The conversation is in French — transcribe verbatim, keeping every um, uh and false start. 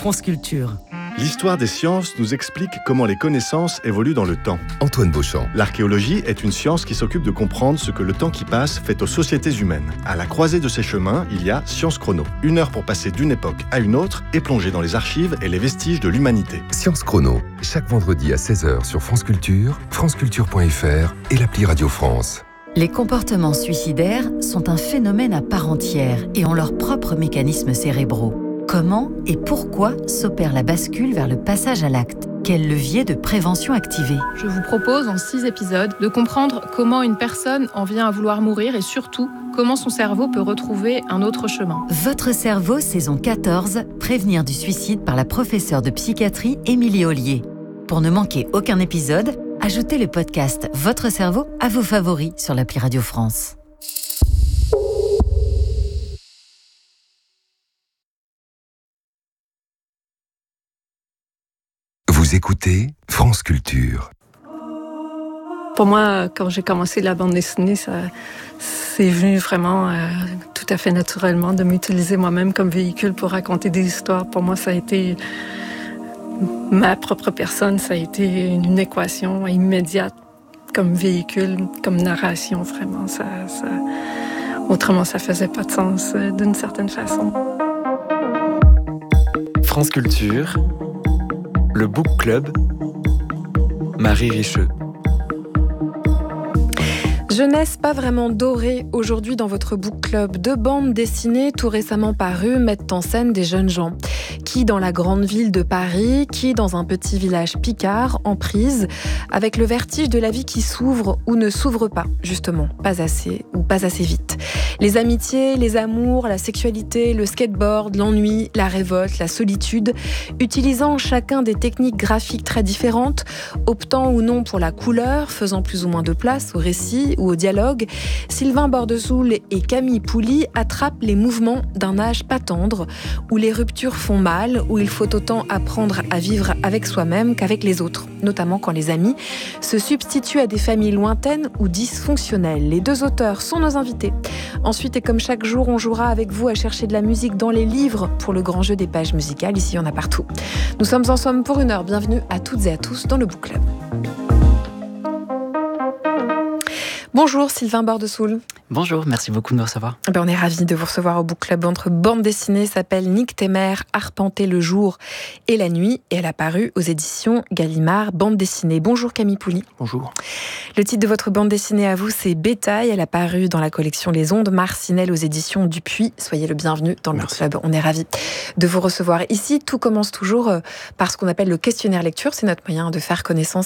France Culture. L'histoire des sciences nous explique comment les connaissances évoluent dans le temps. Antoine Beauchamp. L'archéologie est une science qui s'occupe de comprendre ce que le temps qui passe fait aux sociétés humaines. À la croisée de ces chemins, il y a Science Chrono. Une heure pour passer d'une époque à une autre et plonger dans les archives et les vestiges de l'humanité. Science Chrono, chaque vendredi à seize heures sur France Culture, franceculture point f r et l'appli Radio France. Les comportements suicidaires sont un phénomène à part entière et ont leurs propres mécanismes cérébraux. Comment et pourquoi s'opère la bascule vers le passage à l'acte ? Quel levier de prévention activer ? Je vous propose en six épisodes de comprendre comment une personne en vient à vouloir mourir et surtout comment son cerveau peut retrouver un autre chemin. Votre cerveau, saison quatorze, prévenir du suicide par la professeure de psychiatrie Émilie Ollier. Pour ne manquer aucun épisode, ajoutez le podcast Votre cerveau à vos favoris sur l'appli Radio France. Vous écoutez France Culture. Pour moi, quand j'ai commencé la bande dessinée, ça, c'est venu vraiment euh, tout à fait naturellement de m'utiliser moi-même comme véhicule pour raconter des histoires. Pour moi, ça a été ma propre personne, ça a été une équation immédiate comme véhicule, comme narration, vraiment. Ça, ça... Autrement, ça faisait pas de sens euh, d'une certaine façon. France Culture, le Book Club, Marie Richeux. Jeunesse pas vraiment dorée aujourd'hui dans votre book club. Deux bandes dessinées tout récemment parues mettent en scène des jeunes gens. Qui dans la grande ville de Paris, qui dans un petit village picard, en prise, avec le vertige de la vie qui s'ouvre ou ne s'ouvre pas, justement, pas assez ou pas assez vite. Les amitiés, les amours, la sexualité, le skateboard, l'ennui, la révolte, la solitude, utilisant chacun des techniques graphiques très différentes, optant ou non pour la couleur, faisant plus ou moins de place au récit ou au dialogue, Sylvain Bordesoul et Camille Pouli attrapent les mouvements d'un âge pas tendre, où les ruptures font mal, où il faut autant apprendre à vivre avec soi-même qu'avec les autres, notamment quand les amis se substituent à des familles lointaines ou dysfonctionnelles. Les deux auteurs sont nos invités. Ensuite, et comme chaque jour, on jouera avec vous à chercher de la musique dans les livres pour le grand jeu des pages musicales. Ici, il y en a partout. Nous sommes en somme pour une heure. Bienvenue à toutes et à tous dans le Book Club. Bonjour Sylvain Bordesoul. Bonjour, merci beaucoup de me recevoir. Ben on est ravis de vous recevoir au Book Club. Votre bande dessinée s'appelle Nick Temer, Arpenter le jour et la nuit, et elle a paru aux éditions Gallimard, bande dessinée. Bonjour Camille Pouli. Bonjour. Le titre de votre bande dessinée à vous, c'est Bétail. Elle a paru dans la collection Les Ondes Marcinelle aux éditions Dupuis. Soyez le bienvenu dans le Book Club. On est ravis de vous recevoir. Ici, tout commence toujours par ce qu'on appelle le questionnaire lecture. C'est notre moyen de faire connaissance